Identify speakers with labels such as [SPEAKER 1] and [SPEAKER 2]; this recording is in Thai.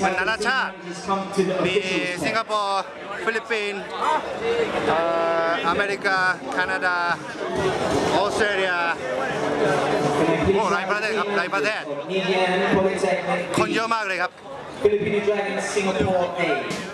[SPEAKER 1] มันนานาชาติมีสิงคโปร์ฟิลิปปินส์อเมริกาแคนาดาออสเตรเลียโอ้หลายประเทศครับหลายประเทศคนเยอะมากเลยครับ
[SPEAKER 2] Filipino Dragons Singapore A